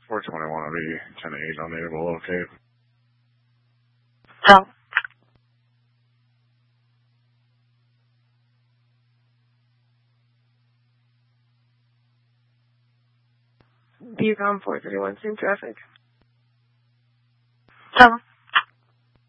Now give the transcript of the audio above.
421 will be 10-8 on the able locate. Tell. Viewcom 431, same traffic. Tell.